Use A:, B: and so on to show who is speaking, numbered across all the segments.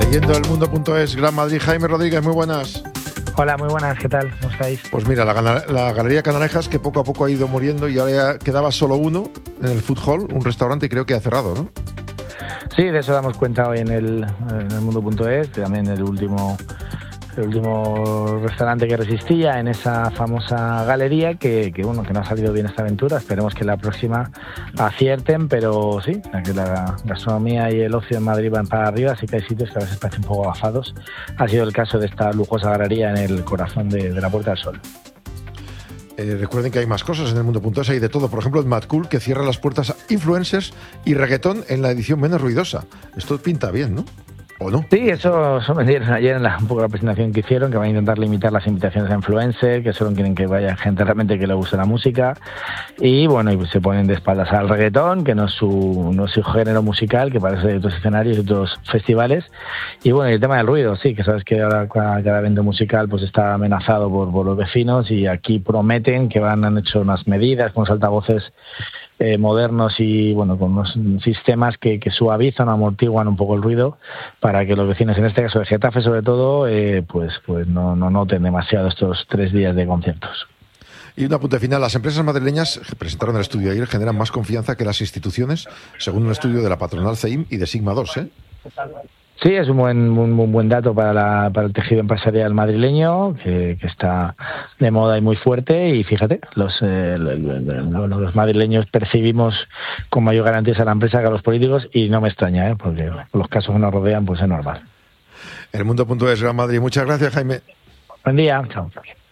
A: Leyendo el mundo.es, Gran Madrid, Jaime Rodríguez, muy buenas.
B: Hola, muy buenas, ¿qué tal? ¿Cómo estáis?
A: Pues mira, la Galería Canalejas, que poco a poco ha ido muriendo y ahora ya quedaba solo uno en el Food Hall, un restaurante, y creo que ha cerrado, ¿no?
B: Sí, de eso damos cuenta hoy en el mundo.es, también el último restaurante que resistía en esa famosa galería, que no ha salido bien esta aventura. Esperemos que la próxima acierten, pero sí, que la gastronomía y el ocio en Madrid van para arriba, así que hay sitios que a veces parecen un poco agafados. Ha sido el caso de esta lujosa galería en el corazón de la Puerta del Sol.
A: Recuerden que hay más cosas en el mundo.es, hay de todo. Por ejemplo, el Mad Cool, que cierra las puertas a influencers y reggaetón en la edición menos ruidosa. Esto pinta bien, ¿no? ¿O no?
B: Sí, eso vendieron ayer en un poco la presentación que hicieron, que van a intentar limitar las invitaciones a influencers, que solo quieren que vaya gente realmente que le guste la música, y bueno, y se ponen de espaldas al reggaetón, que no es su género musical, que parece de otros escenarios y otros festivales. Y bueno, y el tema del ruido, sí, que sabes que ahora cada evento musical pues está amenazado por los vecinos, y aquí prometen que han hecho unas medidas con los altavoces modernos y bueno, con unos sistemas que suavizan, amortiguan un poco el ruido para que los vecinos, en este caso de Getafe sobre todo, pues no noten demasiado estos 3 días de conciertos.
A: Y un apunte final, las empresas madrileñas que presentaron el estudio ayer generan más confianza que las instituciones, según un estudio de la patronal CEIM y de Sigma 2, ¿eh?
B: Sí, es un buen dato para el tejido empresarial madrileño, que está de moda y muy fuerte, y fíjate, los madrileños percibimos con mayor garantía a la empresa que a los políticos, y no me extraña, porque los casos que nos rodean pues es normal.
A: El mundo.es, Gran Madrid. Muchas gracias, Jaime.
B: Buen día, chao.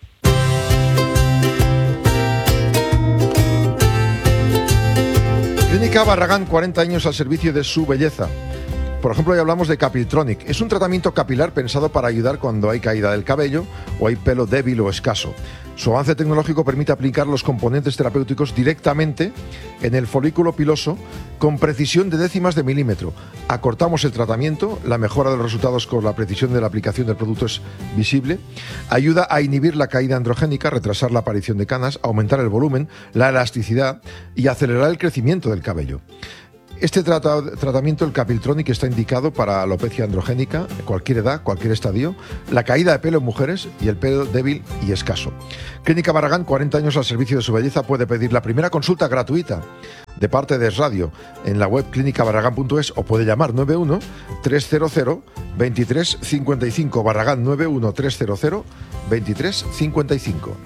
A: Clínica Barragán, 40 años al servicio de su belleza. Por ejemplo, hoy hablamos de Capiltronic. Es un tratamiento capilar pensado para ayudar cuando hay caída del cabello o hay pelo débil o escaso. Su avance tecnológico permite aplicar los componentes terapéuticos directamente en el folículo piloso con precisión de décimas de milímetro. Acortamos el tratamiento, la mejora de los resultados con la precisión de la aplicación del producto es visible. Ayuda a inhibir la caída androgénica, retrasar la aparición de canas, aumentar el volumen, la elasticidad y acelerar el crecimiento del cabello. Este tratamiento, el Capiltronic, está indicado para alopecia androgénica, cualquier edad, cualquier estadio, la caída de pelo en mujeres y el pelo débil y escaso. Clínica Barragán, 40 años al servicio de su belleza. Puede pedir la primera consulta gratuita de parte de Es Radio en la web clínicabarragán.es o puede llamar 91 300 23 55. Barragán 91 300 23 55.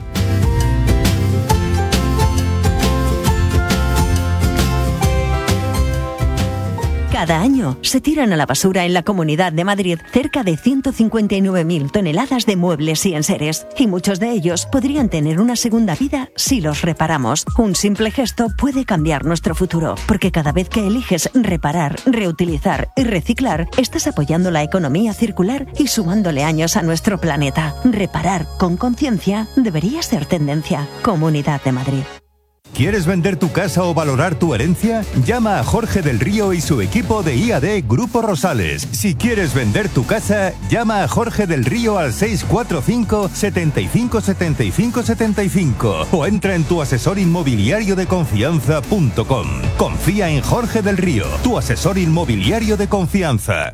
C: Cada año se tiran a la basura en la Comunidad de Madrid cerca de 159.000 toneladas de muebles y enseres, y muchos de ellos podrían tener una segunda vida si los reparamos. Un simple gesto puede cambiar nuestro futuro, porque cada vez que eliges reparar, reutilizar y reciclar, estás apoyando la economía circular y sumándole años a nuestro planeta. Reparar con conciencia debería ser tendencia. Comunidad de Madrid.
D: ¿Quieres vender tu casa o valorar tu herencia? Llama a Jorge del Río y su equipo de IAD Grupo Rosales. Si quieres vender tu casa, llama a Jorge del Río al 645 75 75 75 o entra en tuasesorinmobiliariodeconfianza.com. Confía en Jorge del Río, tu asesor inmobiliario de confianza.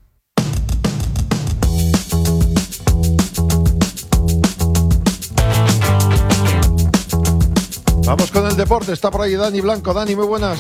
A: Vamos con el deporte, está por ahí Dani Blanco. Dani, muy buenas.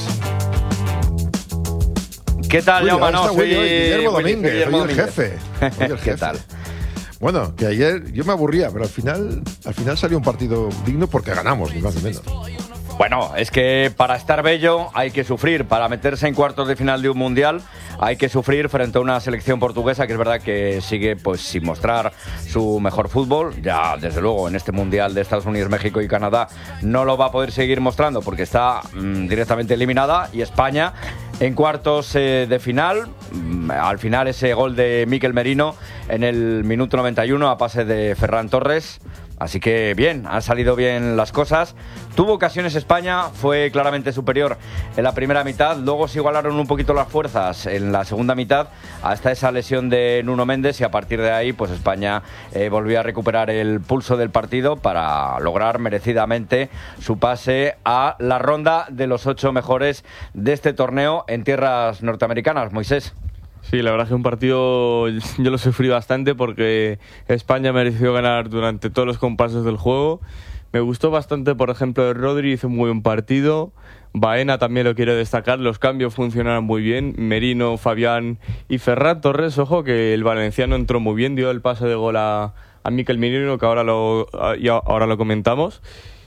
E: ¿Qué tal, Jaume?
A: Soy Guillermo Domínguez, soy el jefe.
E: ¿Qué tal?
A: Bueno, que ayer yo me aburría, pero al final salió un partido digno porque ganamos, ni más ni menos.
E: Bueno, es que para estar bello hay que sufrir. Para meterse en cuartos de final de un mundial hay que sufrir frente a una selección portuguesa que es verdad que sigue pues sin mostrar su mejor fútbol. Ya desde luego en este mundial de Estados Unidos, México y Canadá no lo va a poder seguir mostrando porque está directamente eliminada. Y España en cuartos de final. Al final ese gol de Mikel Merino en el minuto 91 a pase de Ferran Torres. Así que bien, han salido bien las cosas. Tuvo ocasiones España, fue claramente superior en la primera mitad. Luego se igualaron un poquito las fuerzas en la segunda mitad hasta esa lesión de Nuno Méndez, y a partir de ahí pues España volvió a recuperar el pulso del partido para lograr merecidamente su pase a la ronda de los 8 mejores de este torneo en tierras norteamericanas. Moisés.
F: Sí, la verdad es que un partido yo lo sufrí bastante porque España mereció ganar durante todos los compases del juego. Me gustó bastante, por ejemplo, Rodri hizo un muy buen partido. Baena también lo quiero destacar, los cambios funcionaron muy bien. Merino, Fabián y Ferran Torres, ojo que el valenciano entró muy bien, dio el pase de gol a Mikel Merino, que ahora lo comentamos.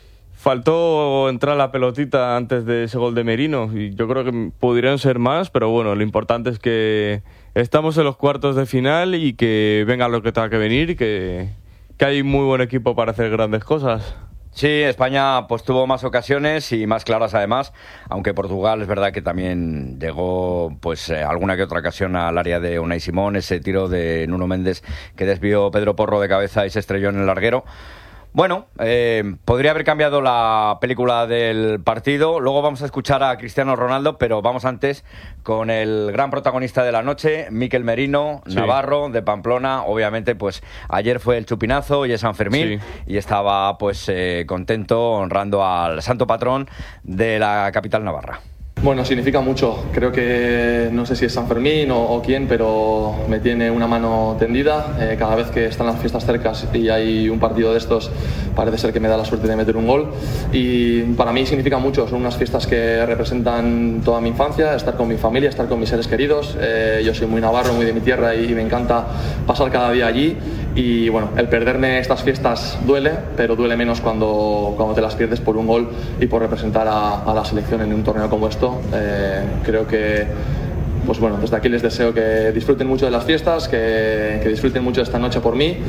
F: Faltó entrar la pelotita antes de ese gol de Merino y yo creo que podrían ser más, pero bueno, lo importante es que estamos en los cuartos de final y que venga lo que tenga que venir y que hay muy buen equipo para hacer grandes cosas.
E: Sí, España pues tuvo más ocasiones y más claras además, aunque Portugal es verdad que también llegó pues alguna que otra ocasión al área de Unai Simón, ese tiro de Nuno Méndez que desvió Pedro Porro de cabeza y se estrelló en el larguero. Bueno, podría haber cambiado la película del partido. Luego vamos a escuchar a Cristiano Ronaldo, pero vamos antes con el gran protagonista de la noche, Mikel Merino, sí. Navarro, de Pamplona. Obviamente, pues ayer fue el chupinazo y es San Fermín, sí. Y estaba pues contento honrando al santo patrón de la capital navarra.
G: Bueno, significa mucho. Creo que no sé si es San Fermín o quién, pero me tiene una mano tendida. Cada vez que están las fiestas cercas y hay un partido de estos, parece ser que me da la suerte de meter un gol. Y para mí significa mucho. Son unas fiestas que representan toda mi infancia, estar con mi familia, estar con mis seres queridos. Yo soy muy navarro, muy de mi tierra y me encanta pasar cada día allí. Y bueno, el perderme estas fiestas duele, pero duele menos cuando te las pierdes por un gol y por representar a la selección en un torneo como esto. Creo que pues bueno, desde aquí les deseo que disfruten mucho de las fiestas, que disfruten mucho de esta noche por mí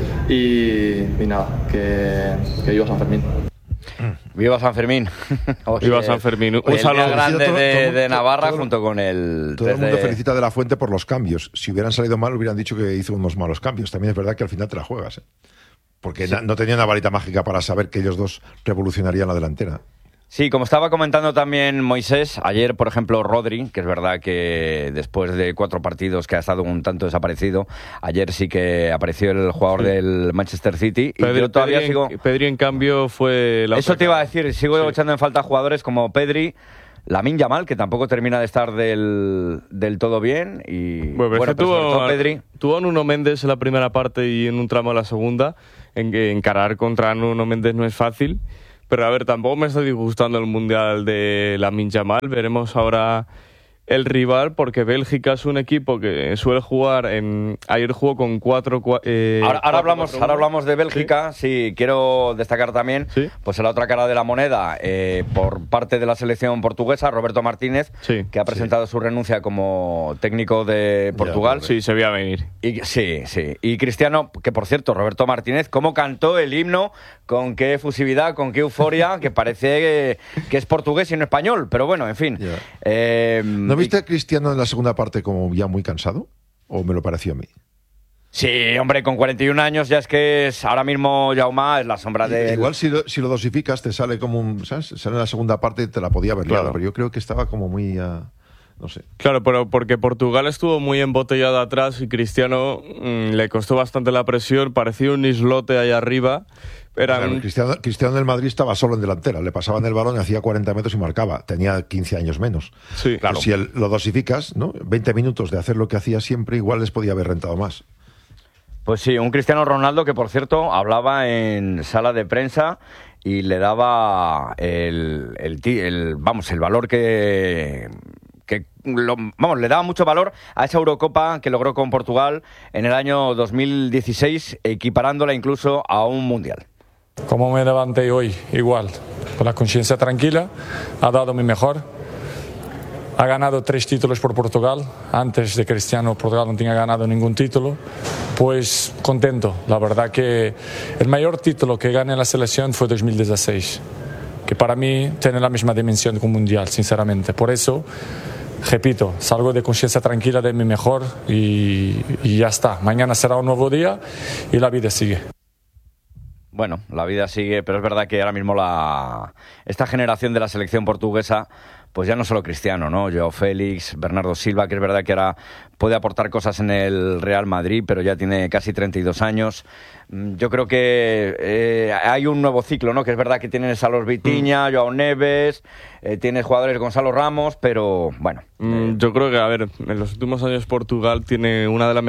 G: y nada, que viva San Fermín.
E: Viva San Fermín.
F: Viva San Fermín. Un saludo
E: grande de Navarra junto con el...
A: Todo el mundo felicita de la Fuente por los cambios. Si hubieran salido mal, hubieran dicho que hizo unos malos cambios. También es verdad que al final te la juegas, porque sí. No tenía una varita mágica para saber que ellos dos revolucionarían la delantera.
E: Sí, como estaba comentando también Moisés, ayer, por ejemplo, Rodri, que es verdad que después de 4 partidos que ha estado un tanto desaparecido, ayer sí que apareció el jugador del Manchester City. Y yo todavía
F: Pedri, en cambio, fue la
E: Eso te iba a decir, sigo echando en falta jugadores como Pedri, Lamine Yamal, que tampoco termina de estar del todo bien. Y
F: bueno, tuvo a Nuno Méndez en la primera parte y en un tramo de la segunda, en que encarar contra Nuno Méndez no es fácil. Pero a ver, tampoco me está disgustando el Mundial de Lamine Yamal. Veremos ahora el rival, porque Bélgica es un equipo que suele jugar ayer jugó con 4...
E: Ahora hablamos de Bélgica. Sí, quiero destacar también, ¿sí? Pues en la otra cara de la moneda, por parte de la selección portuguesa, Roberto Martínez, sí, que ha presentado su renuncia como técnico de Portugal.
F: Sí, se veía venir.
E: Sí. Y Cristiano, que por cierto, Roberto Martínez, cómo cantó el himno, con qué efusividad, con qué euforia, que parece que es portugués y no español, pero bueno, en fin.
A: ¿No viste a Cristiano en la segunda parte como ya muy cansado? ¿O me lo pareció a mí?
E: Sí, hombre, con 41 años ya es que ahora mismo Jaume es la sombra de...
A: Igual si lo dosificas te sale como un... ¿sabes? Sale en la segunda parte y te la podía haber liado, pero yo creo que estaba como muy... no sé.
F: Claro, pero porque Portugal estuvo muy embotellado atrás y Cristiano le costó bastante la presión, parecía un islote ahí arriba.
A: Cristiano del Madrid estaba solo en delantera, le pasaban el balón y hacía 40 metros y marcaba, tenía 15 años menos.
F: Sí, claro.
A: Pues si lo dosificas, ¿no? 20 minutos de hacer lo que hacía siempre, igual les podía haber rentado más.
E: Pues sí, un Cristiano Ronaldo que, por cierto, hablaba en sala de prensa y le daba el valor le daba mucho valor a esa Eurocopa que logró con Portugal en el año 2016, equiparándola incluso a un Mundial.
H: Como me levanté hoy, igual, con la conciencia tranquila, ha dado mi mejor. Ha ganado 3 títulos por Portugal. Antes de Cristiano, Portugal no tenía ganado ningún título. Pues contento. La verdad que el mayor título que gané en la selección fue 2016, que para mí tiene la misma dimensión que un Mundial, sinceramente. Por eso, repito, salgo de conciencia tranquila de mi mejor y ya está. Mañana será un nuevo día y la vida sigue.
E: Bueno, la vida sigue, pero es verdad que ahora mismo esta generación de la selección portuguesa pues ya no solo Cristiano, ¿no? Joao Félix, Bernardo Silva, que es verdad que ahora puede aportar cosas en el Real Madrid, pero ya tiene casi 32 años. Yo creo que hay un nuevo ciclo, ¿no? Que es verdad que tienes a los Vitinha, Joao Neves, tienes jugadores Gonzalo Ramos, pero bueno.
F: Yo creo que, a ver, en los últimos años Portugal tiene una de las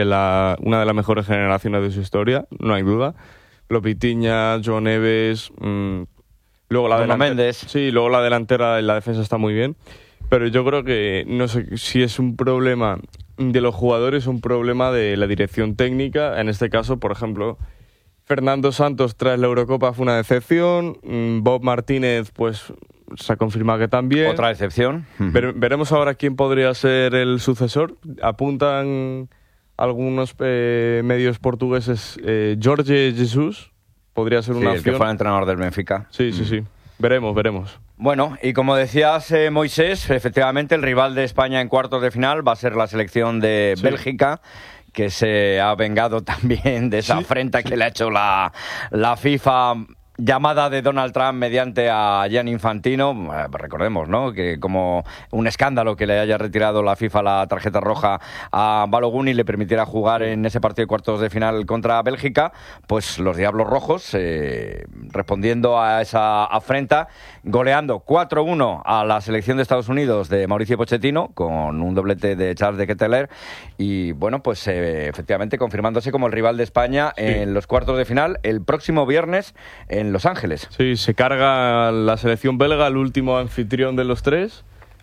F: mejores generaciones de su historia, no hay duda. Los Vitinha, Joao Neves, luego la delantera, sí, luego la delantera y la defensa está muy bien. Pero yo creo que no sé si es un problema de los jugadores o un problema de la dirección técnica. En este caso, por ejemplo, Fernando Santos tras la Eurocopa fue una decepción. Bob Martínez, pues se ha confirmado que también.
E: Otra decepción.
F: Veremos ahora quién podría ser el sucesor. Apuntan algunos medios portugueses Jorge Jesus. Podría ser una opción.
E: El que fue el entrenador del Benfica.
F: Sí. Veremos.
E: Bueno, y como decías, Moisés, efectivamente el rival de España en cuartos de final va a ser la selección de Bélgica, que se ha vengado también de esa afrenta que le ha hecho la FIFA, llamada de Donald Trump mediante a Gianni Infantino. Recordemos, ¿no?, que como un escándalo que le haya retirado la FIFA la tarjeta roja a Balogun y le permitiera jugar en ese partido de cuartos de final contra Bélgica, pues los Diablos Rojos, respondiendo a esa afrenta, goleando 4-1 a la selección de Estados Unidos de Mauricio Pochettino, con un doblete de Charles de Ketelaere, y bueno, pues efectivamente confirmándose como el rival de España en los cuartos de final el próximo viernes en Los Ángeles.
F: Sí, se carga la selección belga, el último anfitrión de los tres.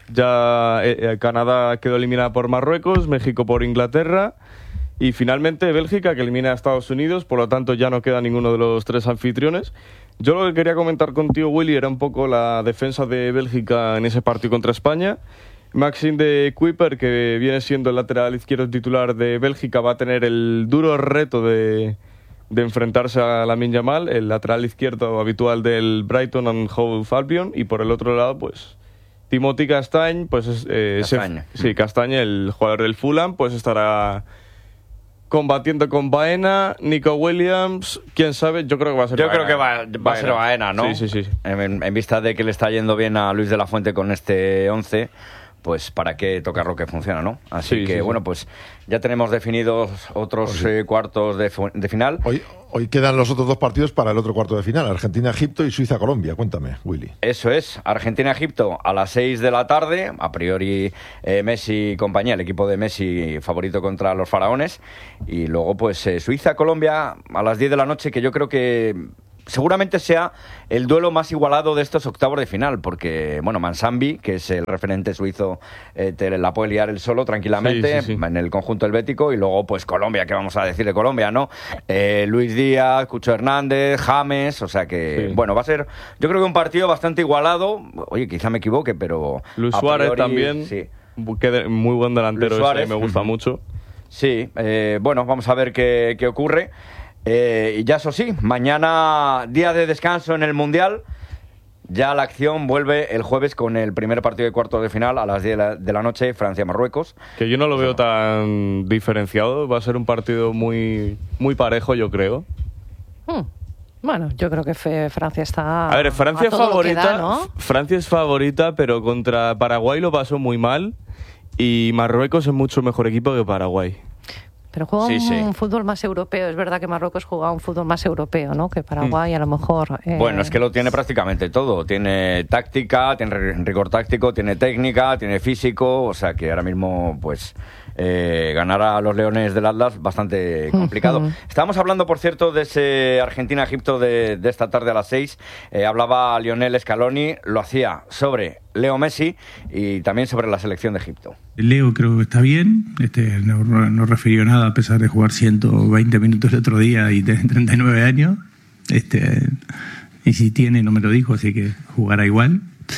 F: Ya Canadá quedó eliminada por Marruecos, México por Inglaterra y finalmente Bélgica, que elimina a Estados Unidos, por lo tanto ya no queda ninguno de los tres anfitriones. Yo lo que quería comentar contigo, Willy, era un poco la defensa de Bélgica en ese partido contra España. Maxime de Cuypers, que viene siendo el lateral izquierdo titular de Bélgica, va a tener el duro reto de enfrentarse a Lamine Yamal, el lateral izquierdo habitual del Brighton and Hove Albion, y por el otro lado, pues Timothy Castagne, pues Castagne, el jugador del Fulham, pues estará combatiendo con Baena, Nico Williams, quién sabe, yo creo que va a ser Baena.
E: Yo creo que va a ser Baena, ¿no?
F: Sí.
E: En vista de que le está yendo bien a Luis de la Fuente con este 11, pues para qué tocar lo que funciona, ¿no? Así que, bueno, pues ya tenemos definidos otros cuartos de final.
A: Hoy quedan los otros dos partidos para el otro cuarto de final, Argentina-Egipto y Suiza-Colombia. Cuéntame, Willy.
E: Eso es, Argentina-Egipto a las 6 de la tarde, a priori Messi y compañía, el equipo de Messi favorito contra los faraones, y luego pues Suiza-Colombia a las 10 de la noche, que yo creo que seguramente sea el duelo más igualado de estos octavos de final, porque, bueno, Mansambi, que es el referente suizo, te la puede liar él solo tranquilamente en el conjunto helvético, y luego, pues, Colombia, ¿qué vamos a decir de Colombia, no? Luis Díaz, Cucho Hernández, James, o sea que, bueno, va a ser, yo creo que un partido bastante igualado. Oye, quizá me equivoque, pero
F: Luis Suárez también, muy buen delantero, Suárez, me gusta mucho.
E: Sí, bueno, vamos a ver qué ocurre. Y ya eso sí, mañana día de descanso en el Mundial. Ya la acción vuelve el jueves con el primer partido de cuartos de final a las 10 de la noche, Francia-Marruecos.
F: Que yo no lo veo tan diferenciado, va a ser un partido muy, muy parejo, yo creo.
I: Bueno, yo creo que Francia está...
F: A ver, Francia es favorita, ¿no? Francia es favorita, pero contra Paraguay lo pasó muy mal, y Marruecos es mucho mejor equipo que Paraguay.
I: Pero juega un fútbol más europeo. Es verdad que Marruecos juega un fútbol más europeo, ¿no?, que Paraguay, a lo mejor.
E: Bueno, es que lo tiene prácticamente todo. Tiene táctica, tiene rigor táctico, tiene técnica, tiene físico. O sea que ahora mismo, pues, ganar a los Leones del Atlas bastante complicado. Estábamos hablando, por cierto, de ese Argentina-Egipto de esta tarde a las 6. Hablaba Lionel Scaloni, lo hacía sobre Leo Messi y también sobre la selección de Egipto.
J: Leo creo que está bien, no refirió nada a pesar de jugar 120 minutos el otro día y tener 39 años. Y si tiene, no me lo dijo, así que jugará igual.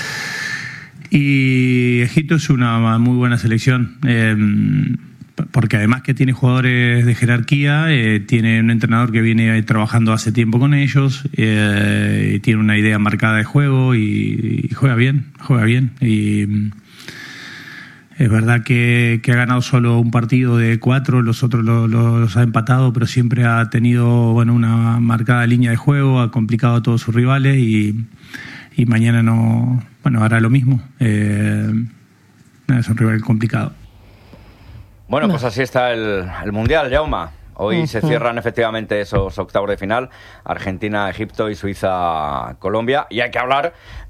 J: Y Egipto es una muy buena selección, porque además que tiene jugadores de jerarquía, tiene un entrenador que viene trabajando hace tiempo con ellos, tiene una idea marcada de juego y juega bien. Y es verdad que ha ganado solo un partido de 4, los otros los ha empatado, pero siempre ha tenido una marcada línea de juego, ha complicado a todos sus rivales y mañana bueno, hará lo mismo. Es un rival complicado.
E: Bueno, pues así está el Mundial, Jaume. Hoy se cierran efectivamente esos octavos de final, Argentina, Egipto y Suiza, Colombia. Y hay que hablar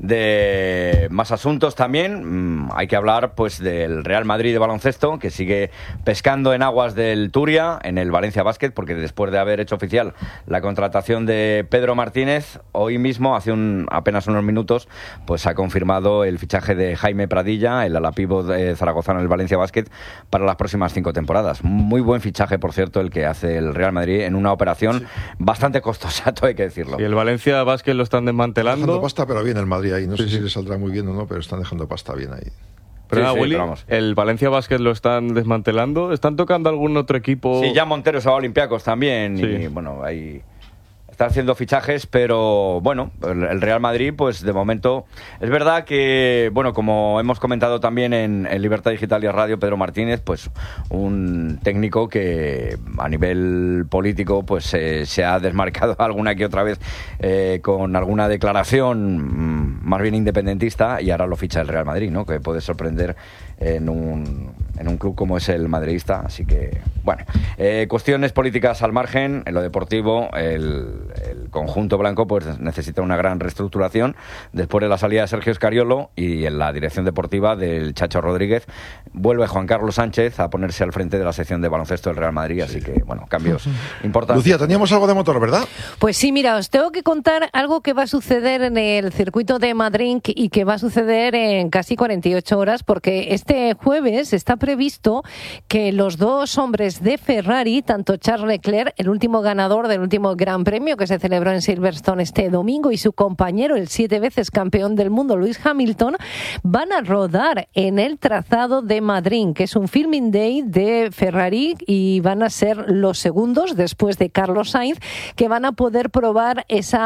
E: de más asuntos también. Hay que hablar pues del Real Madrid de baloncesto, que sigue pescando en aguas del Turia, en el Valencia Basket, porque después de haber hecho oficial la contratación de Pedro Martínez, hoy mismo, hace apenas unos minutos, pues ha confirmado el fichaje de Jaime Pradilla, el ala pívot de zaragozano del Valencia Basket, para las próximas 5 temporadas. Muy buen fichaje, por cierto, el que hace el Real Madrid en una operación bastante costosa, todo hay que decirlo.
F: Y el Valencia Basket lo están desmantelando.
A: Dejando pasta, pero bien el Madrid ahí. No sé si le saldrá muy bien o no, pero están dejando pasta bien ahí.
F: Pero Willy, el Valencia Basket lo están desmantelando. ¿Están tocando algún otro equipo?
E: Sí, ya Montero se va a Olympiacos también. Sí. Y bueno, ahí están haciendo fichajes, pero bueno, el Real Madrid, pues de momento, es verdad que, bueno, como hemos comentado también en Libertad Digital y Radio, Pedro Martínez, pues un técnico que a nivel político pues se ha desmarcado alguna que otra vez con alguna declaración más bien independentista, y ahora lo ficha el Real Madrid, ¿no? Que puede sorprender en un club como es el madridista. Así que, bueno, cuestiones políticas al margen. En lo deportivo, el conjunto blanco pues necesita una gran reestructuración después de la salida de Sergio Escariolo, y en la dirección deportiva del Chacho Rodríguez vuelve Juan Carlos Sánchez a ponerse al frente de la sección de baloncesto del Real Madrid. Así que, bueno, cambios importantes.
A: Lucía, teníamos algo de motor, ¿verdad?
I: Pues sí, mira, os tengo que contar algo que va a suceder en el circuito de Madrid y que va a suceder en casi 48 horas, porque este jueves está previsto que los dos hombres de Ferrari, tanto Charles Leclerc, el último ganador del último Gran Premio que se celebró en Silverstone este domingo, y su compañero, el 7 veces campeón del mundo, Lewis Hamilton, van a rodar en el trazado de Madrid, que es un filming day de Ferrari, y van a ser los segundos, después de Carlos Sainz, que van a poder probar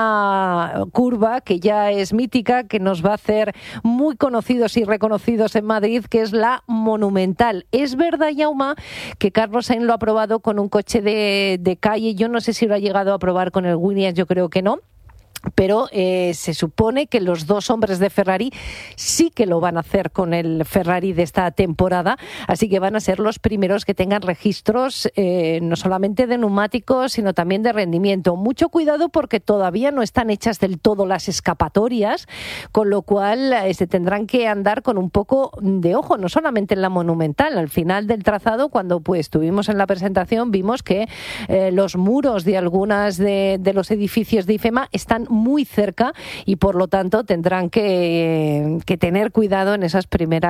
I: esa curva que ya es mítica, que nos va a hacer muy conocidos y reconocidos en Madrid, que es la Monumental. Es verdad, Jaume, que Carlos Sainz lo ha probado con un coche de calle. Yo no sé si lo ha llegado a probar con el Williams, yo creo que no. Pero se supone que los dos hombres de Ferrari sí que lo van a hacer con el Ferrari de esta temporada, así que van a ser los primeros que tengan registros no solamente de neumáticos, sino también de rendimiento. Mucho cuidado, porque todavía no están hechas del todo las escapatorias, con lo cual se tendrán que andar con un poco de ojo, no solamente en la Monumental. Al final del trazado, cuando pues estuvimos en la presentación, vimos que los muros de algunas de los edificios de IFEMA están muy cerca, y por lo tanto tendrán que tener cuidado en esas primeras